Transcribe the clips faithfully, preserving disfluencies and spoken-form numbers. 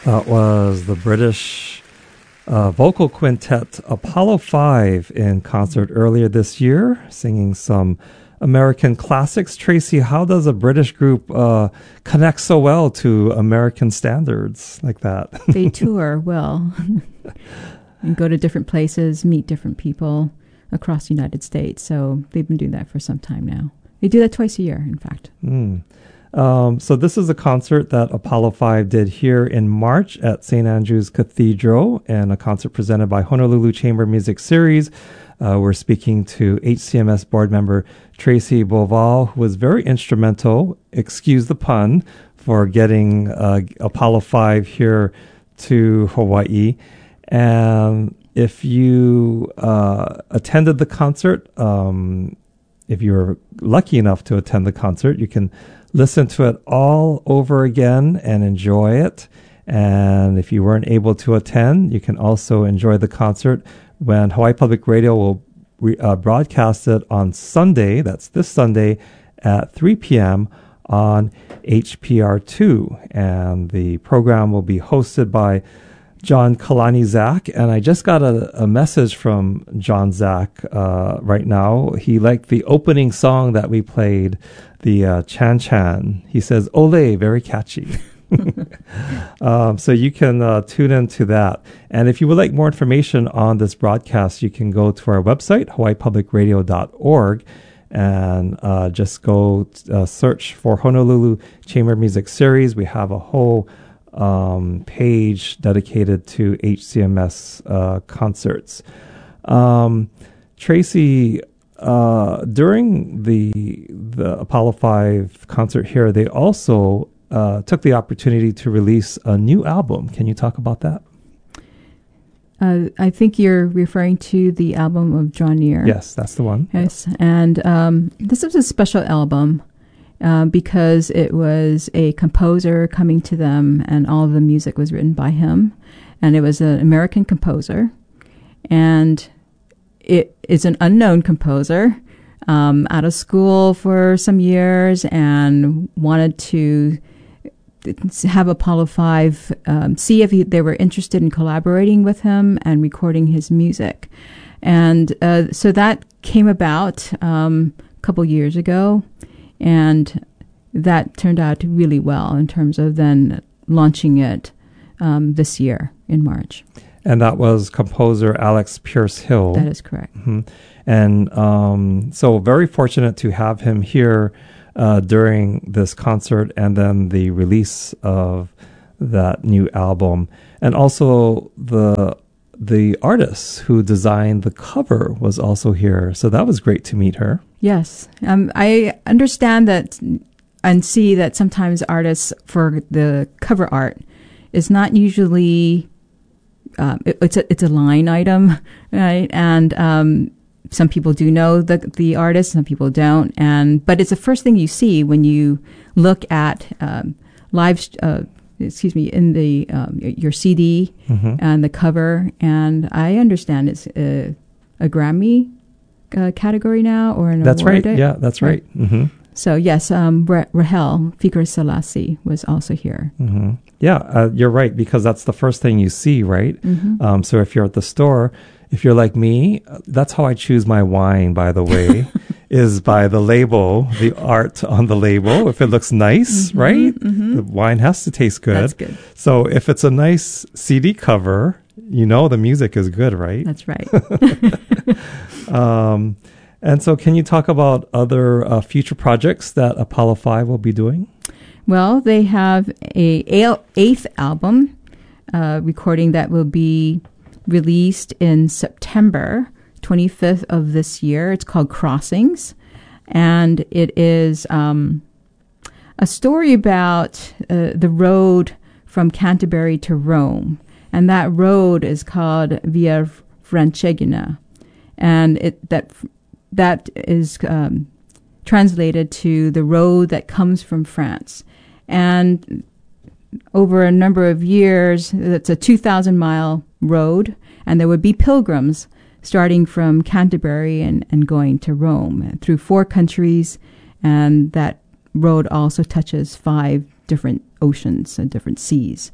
That was the British uh, vocal quintet Apollo five in concert earlier this year, singing some American classics. Tracy, how does a British group uh, connect so well to American standards like that? They tour well and go to different places, meet different people across the United States. So they've been doing that for some time now. They do that twice a year, in fact. Mm. Um, so this is a concert that Apollo five did here in March at Saint Andrew's Cathedral, and a concert presented by Honolulu Chamber Music Series. Uh, we're speaking to H C M S board member Tracy Boval, who was very instrumental, excuse the pun, for getting uh, Apollo five here to Hawaii. And if you uh, attended the concert, um, if you were lucky enough to attend the concert, you can listen to it all over again and enjoy it. And if you weren't able to attend, you can also enjoy the concert when Hawaii Public Radio will re- uh, broadcast it on Sunday. That's this Sunday at three p.m. on H P R two. And the program will be hosted by John Kalani Zach. And I just got a, a message from John Zach uh, right now. He liked the opening song that we played, the uh, Chan Chan. He says, "Ole," very catchy. um, so you can uh, tune into that. And if you would like more information on this broadcast, you can go to our website, hawaii public radio dot org, and uh, just go uh, search for Honolulu Chamber Music Series. We have a whole um, page dedicated to H C M S uh, concerts. Um, Tracy, uh, during the the Apollo five concert here, they also uh, took the opportunity to release a new album. Can you talk about that? Uh, I think you're referring to the album of Draw Near. Yes, that's the one. Yes, and um, this was a special album uh, because it was a composer coming to them, and all of the music was written by him. And it was an American composer, and it is an unknown composer, um, out of school for some years, and wanted to have Apollo five um, see if he, they were interested in collaborating with him and recording his music. And uh, so that came about um, a couple years ago, and that turned out really well in terms of then launching it um, this year in March. And that was composer Alex Pierce Hill. That is correct. Mm-hmm. And um, so very fortunate to have him here uh, during this concert and then the release of that new album. And also the the artist who designed the cover was also here. So that was great to meet her. Yes. Um, I understand that and see that sometimes artists for the cover art is not usually... Um, it, it's a it's a line item, right? And um, some people do know the the artist, some people don't. And but it's the first thing you see when you look at um, live. Uh, excuse me, in the um, your C D mm-hmm. and the cover. And I understand it's a, a Grammy uh, category now, or an that's award. right. Yeah, that's right. right. Mm-hmm. So yes, um, Ra- Rahel Fikir Selassie was also here. Mm-hmm. Yeah, uh, you're right, because that's the first thing you see, right? Mm-hmm. Um, so if you're at the store, if you're like me, that's how I choose my wine, by the way, is by the label, the art on the label. If it looks nice, mm-hmm, right? Mm-hmm. The wine has to taste good. That's good. So if it's a nice C D cover, you know the music is good, right? That's right. um, and so can you talk about other uh, future projects that Apollo five will be doing? Well, they have a eighth album uh, recording that will be released in September twenty-fifth of this year. It's called Crossings, and it is um, a story about uh, the road from Canterbury to Rome, and that road is called Via Francigena, and it that that is um, translated to the road that comes from France. And over a number of years, it's a two thousand mile road, and there would be pilgrims starting from Canterbury and, and going to Rome through four countries, and that road also touches five different oceans and different seas.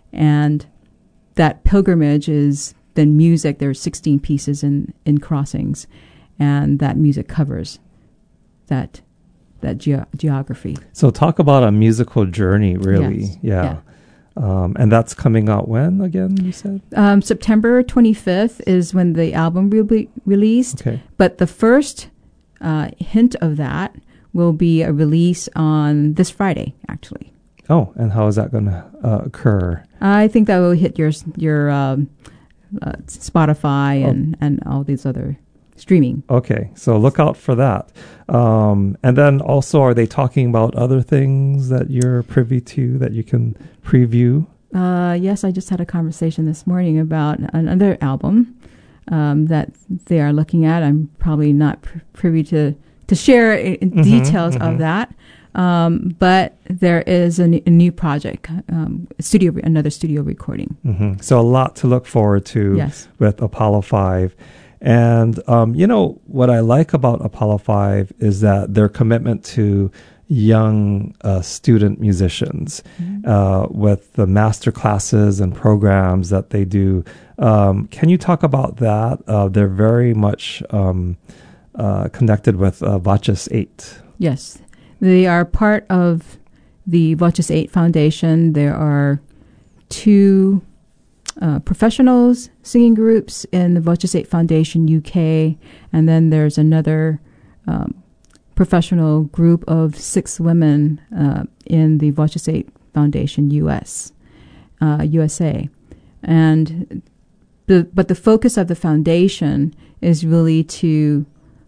And that pilgrimage is then music. There are sixteen pieces in, in Crossings, and that music covers that that ge- geography. So talk about a musical journey, really. Yes. Yeah. yeah. Um, and that's coming out when, again, you said? Um, September twenty-fifth is when the album will be released. Okay. But the first uh, hint of that will be a release on this Friday, actually. Oh, and how is that going to uh, occur? I think that will hit your your um, uh, Spotify Oh. and, and all these other streaming. Okay, so look out for that. Um, and then also, are they talking about other things that you're privy to that you can preview? Uh, yes, I just had a conversation this morning about another album um, that they are looking at. I'm probably not pr- privy to, to share I- Mm-hmm, details mm-hmm. of that. Um, but there is a, n- a new project, um, studio, another studio recording. Mm-hmm. So a lot to look forward to Yes. with Apollo five. And, um, you know, what I like about Apollo five is that their commitment to young uh, student musicians Mm-hmm. uh, with the master classes and programs that they do. Um, can you talk about that? Uh, they're very much um, uh, connected with uh, Voces eight. Yes. They are part of the Voces eight Foundation. There are two uh, professionals singing groups in the Voces eight Foundation U K, and then there's another um, professional group of six women uh, in the Voces eight Foundation U S, uh, U S A. And the but the focus of the foundation is really to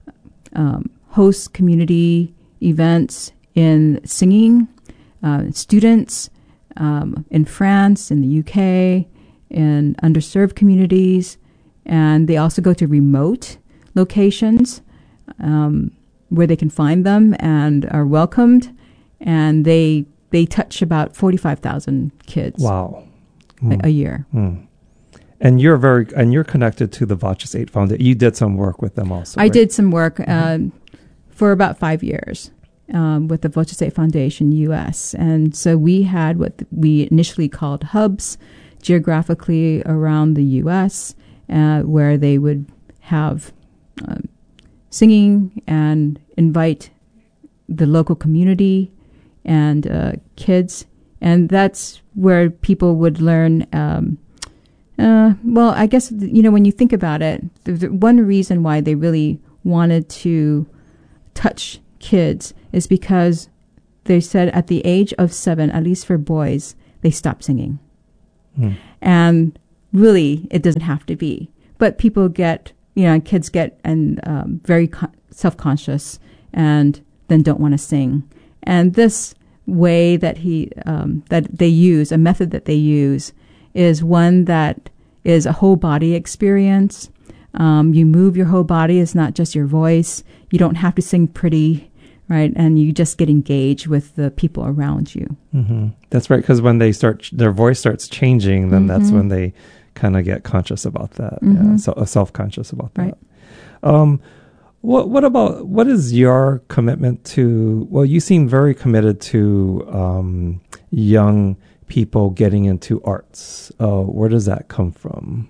um, host community events in singing, uh, students um, in France, in the U K, in underserved communities, and they also go to remote locations um, where they can find them and are welcomed, and they they touch about forty-five thousand kids Wow. a, Mm. a year. Mm. And you're very and you're connected to the Voces eight Foundation. You did some work with them also. I right? did some work uh, for about five years um, with the Voces eight Foundation U S. And so we had what we initially called hubs geographically around the U S, uh, where they would have um, singing and invite the local community and uh, kids. And that's where people would learn. Um, uh, well, I guess, you know, when you think about it, the, the one reason why they really wanted to touch kids is because they said at the age of seven, at least for boys, they stopped singing. Mm. And really, it doesn't have to be. But people get, you know, kids get and um, very con- self-conscious and then don't want to sing. And this way that he um, that they use, a method that they use, is one that is a whole body experience. Um, you move your whole body. It's not just your voice. You don't have to sing pretty, right? And you just get engaged with the people around you. Mm-hmm. That's right, because when they start, their voice starts changing, then Mm-hmm. that's when they kind of get conscious about that, Mm-hmm. yeah, so uh, self-conscious about Right. that. Um, what what about what is your commitment to? Well, you seem very committed to um, young people getting into arts. Uh, where does that come from?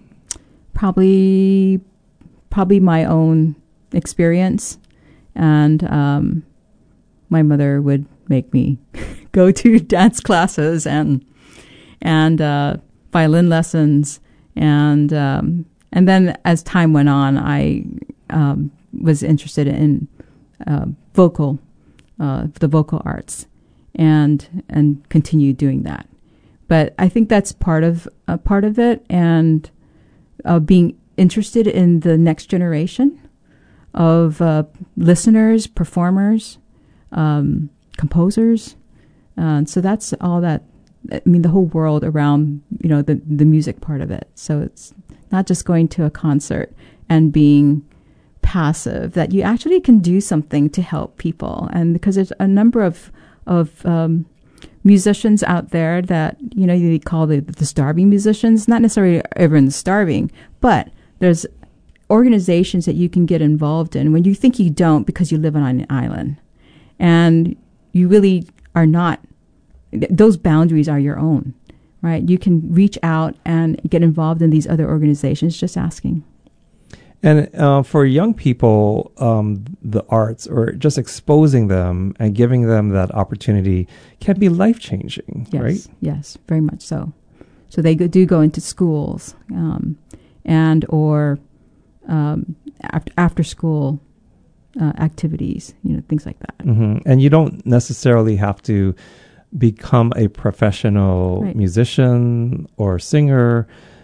Probably, probably my own experience, and um, my mother would make me go to dance classes and and uh, violin lessons, and um, and then as time went on, I um, was interested in uh, vocal, uh, the vocal arts, and and continued doing that. But I think that's part of a part of it, and uh, being interested in the next generation of uh, listeners, performers, um, composers. Uh, so that's all that. I mean, the whole world around, you know, the the music part of it. So it's not just going to a concert and being passive. That you actually can do something to help people, and because there's a number of of um, musicians out there that, you know, they call the the starving musicians. Not necessarily everyone's starving, but there's organizations that you can get involved in when you think you don't because you live on an island, and you really are not. Those boundaries are your own, right? You can reach out and get involved in these other organizations just asking. And uh, for young people, um, the arts or just exposing them and giving them that opportunity can be life-changing, Yes, right? yes, very much so. So they go, do go into schools um, and or um, after, after school uh, activities, you know, things like that. Mm-hmm. And you don't necessarily have to become a professional Right. musician or singer,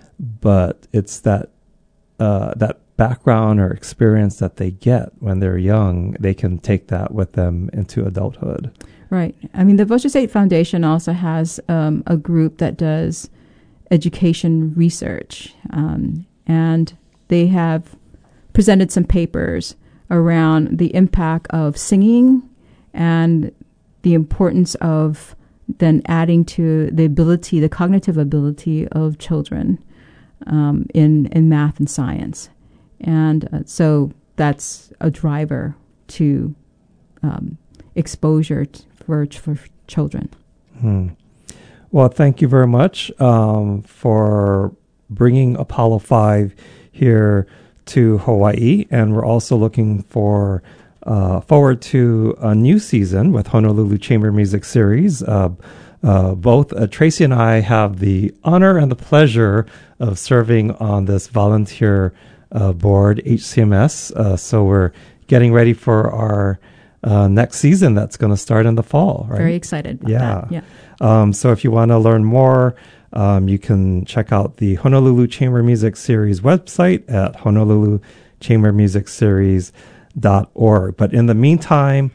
but it's that uh, that background or experience that they get when they're young. They can take that with them into adulthood. Right. I mean, the Voce State Foundation also has um, a group that does education research, um, and they have presented some papers around the impact of singing and the importance of then adding to the ability, the cognitive ability of children um, in, in math and science. And uh, so that's a driver to um, exposure t- for, for children. Hmm. Well, thank you very much um, for bringing Apollo five here to Hawaii. And we're also looking for uh, forward to a new season with Honolulu Chamber Music Series. Uh, uh, both uh, Tracy and I have the honor and the pleasure of serving on this volunteer uh, board, H C M S. Uh, so we're getting ready for our uh, next season that's going to start in the fall, right? Very excited about Yeah. that. Yeah. Um, so if you want to learn more, um, you can check out the Honolulu Chamber Music Series website at honolulu chamber music series dot org. But in the meantime,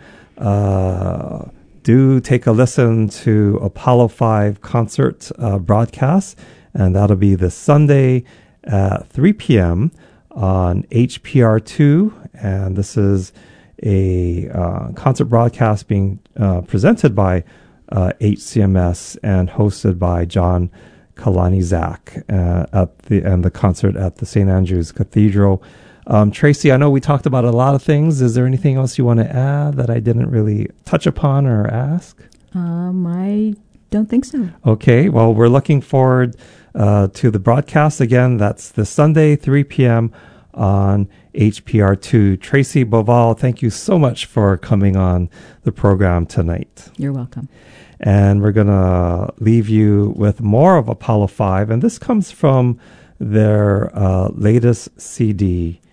uh, do take a listen to Apollo five concert uh, broadcast, and that'll be this Sunday at three p.m. on H P R two, and this is a uh, concert broadcast being uh, presented by uh, H C M S and hosted by John Kalani-Zak uh, at the and the concert at the Saint Andrew's Cathedral. Um, Tracy, I know we talked about a lot of things. Is there anything else you want to add that I didn't really touch upon or ask? Um, I don't think so. Okay, well, we're looking forward uh, to the broadcast again. That's this Sunday, three p.m. on H P R two. Tracy Boval, thank you so much for coming on the program tonight. You're welcome. And we're going to leave you with more of Apollo five. And this comes from their uh, latest C D,